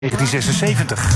1976.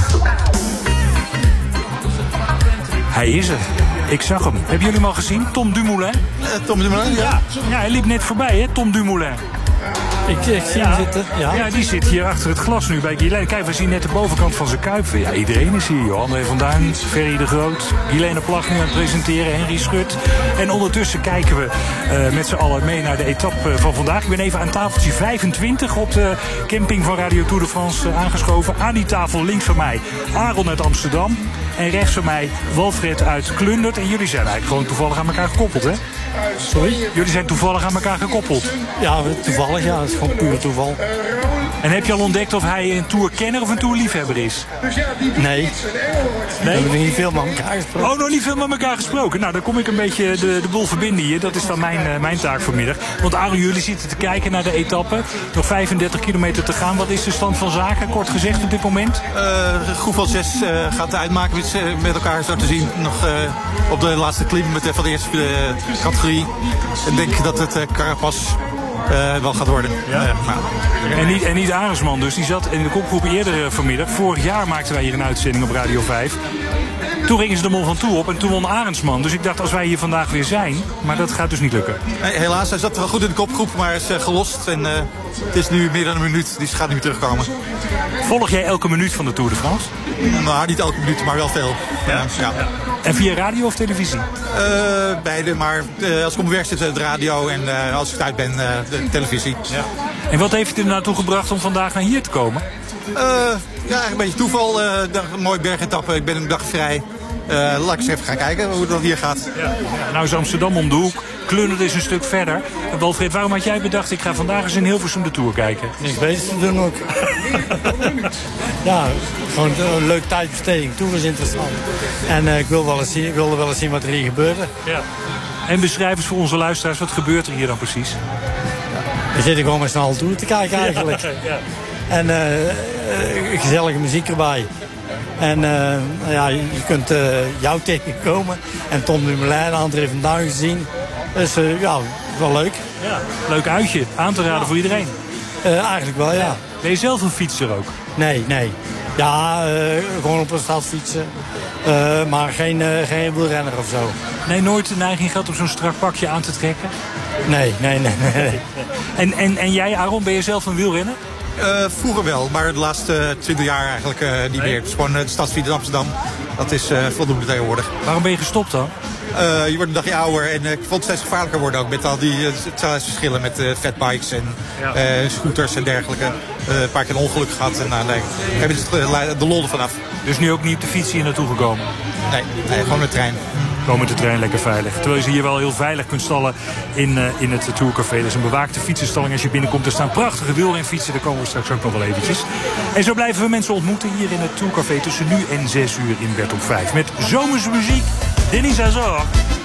Hij is er. Ik zag hem. Hebben jullie hem al gezien? Tom Dumoulin? Tom Dumoulin, ja. Ja, hij liep net voorbij, hè, Tom Dumoulin. Ik zie hem zitten. Ja, die zit hier achter het glas nu bij Guilaine. Kijk, we zien net de bovenkant van zijn kuip. Ja, iedereen is hier. André van Duin, Ferry de Groot, Guilaine Plag nu aan het presenteren, Henry Schut. En ondertussen kijken we met z'n allen mee naar de etappe van vandaag. Ik ben even aan tafeltje 25 op de camping van Radio Tour de France aangeschoven. Aan die tafel links van mij Aaron uit Amsterdam. En rechts van mij Walfred uit Klundert. En jullie zijn eigenlijk gewoon toevallig aan elkaar gekoppeld, hè? Sorry? Jullie zijn toevallig aan elkaar gekoppeld. Ja, toevallig, ja. Het is gewoon puur toeval. En heb je al ontdekt of hij een tourkenner of een tourliefhebber is? Nee. We hebben nog niet veel met elkaar gesproken. Oh, nog niet veel met elkaar gesproken. Nou, dan kom ik een beetje de boel verbinden hier. Dat is dan mijn taak vanmiddag. Want Aaron, jullie zitten te kijken naar de etappe. Nog 35 kilometer te gaan. Wat is de stand van zaken, kort gezegd, op dit moment? Groep van 6 gaat de uitmaken met elkaar zo te zien. Nog op de laatste klim van de eerste categorie. Ik denk dat het Carapaz wel gaat worden. Ja. En niet Arendsman dus. Die zat in de kopgroep eerder vanmiddag. Vorig jaar maakten wij hier een uitzending op Radio 5. Toen gingen ze de Mol van Toe op en toen won Arendsman. Dus ik dacht, als wij hier vandaag weer zijn, maar dat gaat dus niet lukken. Nee, helaas, hij zat wel goed in de kopgroep, maar is gelost. En het is nu meer dan een minuut, dus gaat niet meer terugkomen. Volg jij elke minuut van de Tour de France? Nou, niet elke minuut, maar wel veel. Ja. En via radio of televisie? Beide, maar als ik op mijn werk zit, de radio en als ik thuis ben, de televisie. Ja. En wat heeft je er naartoe gebracht om vandaag naar hier te komen? Ja, een beetje toeval. Een mooie bergetappe. Ik ben een dag vrij. Laat ik eens even gaan kijken hoe dat hier gaat. Ja. Nou is Amsterdam om de hoek. Klundert is een stuk verder. En Walfred, waarom had jij bedacht, ik ga vandaag eens in Hilversum de Tour kijken? Niks bezig te doen ook. Ja, gewoon een leuke tijdbesteding. Tour is interessant. En ik wilde wel eens zien wat er hier gebeurde. Ja. En beschrijf eens voor onze luisteraars, wat gebeurt er hier dan precies? We zitten gewoon met z'n allen toe te kijken eigenlijk. Ja. En gezellige muziek erbij. En ja, je kunt jou tegenkomen. En Tom Dumoulin en André van Duin gezien. Dus ja, wel leuk. Ja, leuk uitje. Aan te raden voor iedereen. Eigenlijk wel, ja. Ben je zelf een fietser ook? Nee. Ja, gewoon op een stad fietsen. Maar geen wielrenner of zo. Nee, nooit de neiging gehad om zo'n strak pakje aan te trekken? Nee. En jij, Aaron, ben je zelf een wielrenner? Vroeger wel, maar de laatste 20 jaar eigenlijk niet meer. Het is gewoon de stadsfiets in Amsterdam. Dat is voldoende tegenwoordig. Waarom ben je gestopt dan? Je wordt een dagje ouder en ik vond het steeds gevaarlijker worden ook. Met al die verschillen met fatbikes en scooters en dergelijke. Een paar keer een ongeluk gehad en daar heb je de lol ervan af. Dus nu ook niet op de fiets hier naartoe gekomen? Nee, gewoon met de trein. Gewoon met de trein lekker veilig. Terwijl je ze hier wel heel veilig kunt stallen in het Tourcafé. Dat is een bewaakte fietsenstalling. Als je binnenkomt, er staan prachtige wielrenfietsen. Daar komen we straks ook nog wel eventjes. En zo blijven we mensen ontmoeten hier in het Tourcafé tussen nu en 6 uur in Bertop 5. Met zomerse muziek, Denis Azor.